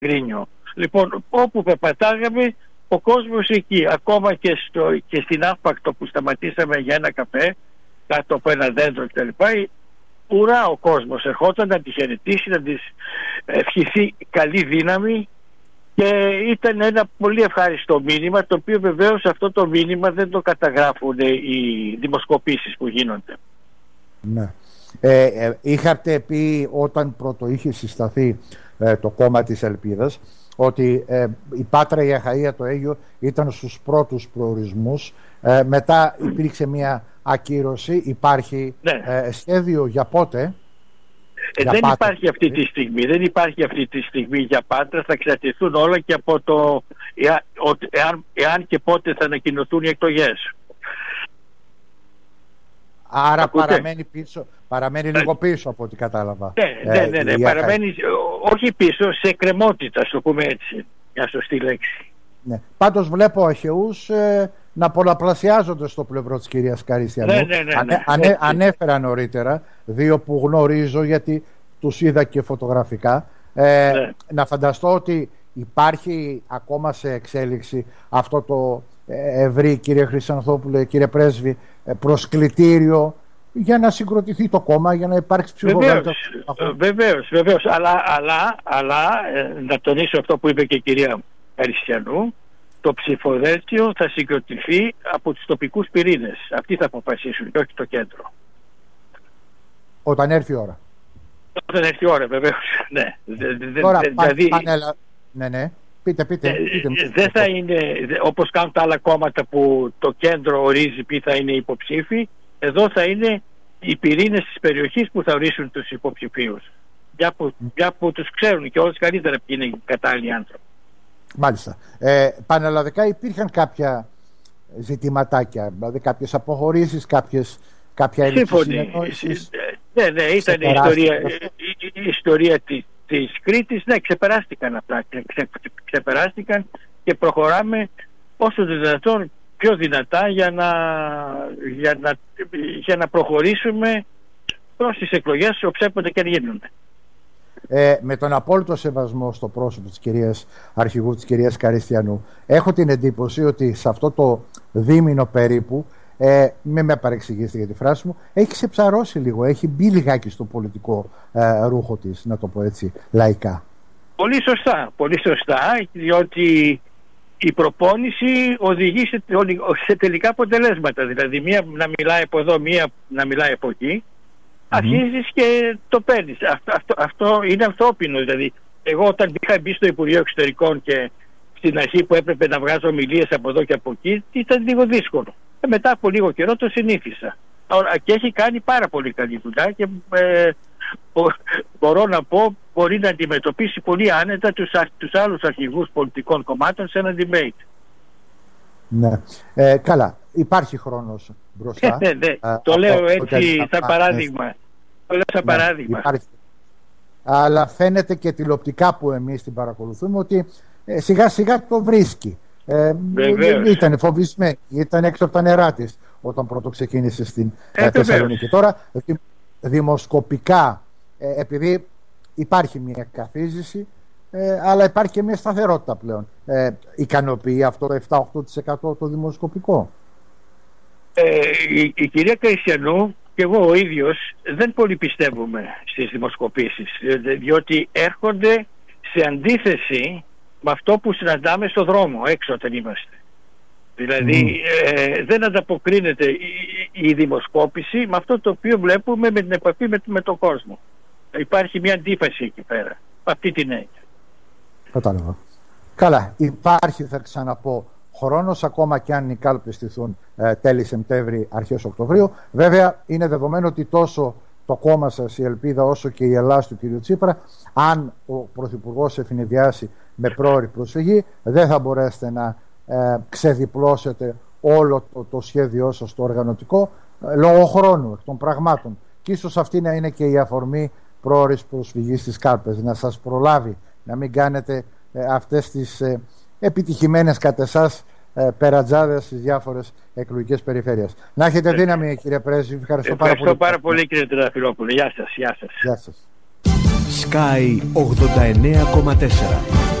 Γκρίνιο. Λοιπόν, όπου περπατάγαμε, ο κόσμος εκεί, ακόμα και στην Αύπακτο που σταματήσαμε για ένα καφέ, κάτω από ένα δέντρο κτλ. Ουρά ο κόσμος ερχόταν να τη χαιρετήσει, να της ευχηθεί καλή δύναμη, και ήταν ένα πολύ ευχάριστο μήνυμα, το οποίο βεβαίως αυτό το μήνυμα δεν το καταγράφουν οι δημοσκοπήσεις που γίνονται. Ναι. Είχατε πει όταν πρώτο είχε συσταθεί το κόμμα της Ελπίδας ότι η Πάτρα, η Αχαΐα, το Αίγυο ήταν στους πρώτους προορισμούς, μετά υπήρξε μια ακύρωση. Υπάρχει σχέδιο για πότε? Δεν υπάρχει αυτή τη στιγμή. Δεν υπάρχει αυτή τη στιγμή για Πάτρα. Θα εξαρτηθούν όλα και από το εάν και πότε θα ανακοινωθούν οι εκλογές. Άρα παραμένει λίγο πίσω από ό,τι κατάλαβα. Ναι. Παραμένει όχι πίσω, σε εκκρεμότητα, το πούμε έτσι. Μια σωστή λέξη. Ναι. Πάντως βλέπω αχαιούς να πολλαπλασιάζονται στο πλευρό της κυρίας Καριστιανού. Ναι. Ανέφερα νωρίτερα δύο που γνωρίζω, γιατί τους είδα και φωτογραφικά. Να φανταστώ ότι υπάρχει ακόμα σε εξέλιξη αυτό το ευρύ, κύριε Χρυσανθόπουλε, κύριε Πρέσβη, προσκλητήριο για να συγκροτηθεί το κόμμα, για να υπάρξει ψηφοδέλτιο. Βεβαίως. Αλλά να τονίσω αυτό που είπε και η κυρία Καριστιανού. Το ψηφοδέλτιο θα συγκροτηθεί από τους τοπικούς πυρήνες. Αυτοί θα αποφασίσουν και όχι το κέντρο. Όταν έρθει η ώρα. Όταν έρθει η ώρα, βεβαίως. Ναι. Τώρα, ναι. Πείτε. Δεν θα είναι όπως κάνουν τα άλλα κόμματα που το κέντρο ορίζει ποιοι θα είναι υποψήφοι. Εδώ θα είναι οι πυρήνες της περιοχής που θα ορίσουν τους υποψηφίους. Για που τους ξέρουν και όλες καλύτερα ποιοι είναι οι κατάλληλοι άνθρωποι. Μάλιστα. Πανελλαδικά υπήρχαν κάποια ζητηματάκια, δηλαδή κάποιες αποχωρήσεις, κάποια έλλειψη συνεννόησης. Ναι, ήταν η ιστορία της Κρήτης. Ναι, ξεπεράστηκαν αυτά. Ξεπεράστηκαν και προχωράμε όσο το δυνατόν πιο δυνατά για να προχωρήσουμε προς τις εκλογές, όποτε και αν γίνονται. Με τον απόλυτο σεβασμό στο πρόσωπο της κυρίας Αρχηγού, της κυρίας Καριστιανού, έχω την εντύπωση ότι σε αυτό το δίμηνο περίπου, μην με παρεξηγήσετε για τη φράση μου, έχει ξεψαρώσει λίγο, έχει μπει λιγάκι στο πολιτικό ρούχο της, να το πω έτσι λαϊκά. Πολύ σωστά, διότι η προπόνηση οδηγεί σε τελικά αποτελέσματα. Δηλαδή μία να μιλάει από εδώ, μία να μιλάει από εκεί. Αρχίζεις και το παίρνεις. Αυτό είναι ανθρώπινο. Δηλαδή, εγώ όταν είχα μπει στο Υπουργείο Εξωτερικών και στην αρχή που έπρεπε να βγάζω ομιλίες από εδώ και από εκεί, ήταν λίγο δύσκολο. Μετά από λίγο καιρό το συνήθισα. Και έχει κάνει πάρα πολύ καλή δουλειά και μπορώ να πω μπορεί να αντιμετωπίσει πολύ άνετα τους άλλους αρχηγούς πολιτικών κομμάτων σε ένα debate. Ναι. Καλά. Υπάρχει χρόνος μπροστά. Ναι. Το λέω έτσι σαν παράδειγμα. Υπάρχει. Αλλά φαίνεται και τηλεοπτικά που εμείς την παρακολουθούμε ότι σιγά σιγά το βρίσκει. Ήταν φοβισμένη, ήταν έξω από τα νερά της όταν πρώτο ξεκίνησε στην Θεσσαλονίκη. Τώρα δημοσκοπικά, επειδή υπάρχει μια καθίζηση, αλλά υπάρχει και μια σταθερότητα πλέον, ικανοποιεί αυτό το 7-8% το δημοσκοπικό? Η κυρία Καριστιανού και εγώ ο ίδιος δεν πολύ πιστεύουμε στις δημοσκοπήσεις, διότι έρχονται σε αντίθεση με αυτό που συναντάμε στο δρόμο έξω όταν είμαστε. Δηλαδή δεν ανταποκρίνεται η δημοσκόπηση με αυτό το οποίο βλέπουμε με την επαφή με τον κόσμο. Υπάρχει μια αντίφαση εκεί πέρα, αυτή την έννοια. Κατάλαβα. Καλά, υπάρχει, θα ξαναπώ, χρόνος, ακόμα και αν οι κάλπες στηθούν τέλη Σεπτέμβρη, αρχές Οκτωβρίου. Βέβαια είναι δεδομένο ότι τόσο το κόμμα σας, η Ελπίδα, όσο και η Ελλάς του κ. Τσίπρα, αν ο Πρωθυπουργός ευνηδιάσει με πρόωρη προσφυγή, δεν θα μπορέσετε να ξεδιπλώσετε όλο το σχέδιό σας το οργανωτικό, λόγω χρόνου, εκ των πραγμάτων. Και ίσως αυτή να είναι και η αφορμή πρόωρης προσφυγής στις κάλπες, να σας προλάβει, να μην κάνετε αυτές τις επιτυχημένες κατ' εσάς περατζάδες στις διάφορες εκλογικές περιφέρειες. Να έχετε δύναμη, κύριε Πρέσβη. Ευχαριστώ πάρα πολύ. Ευχαριστώ πάρα πολύ, κύριε Τριανταφυλόπουλε. Γεια σας. Γεια σας. Sky 89,4.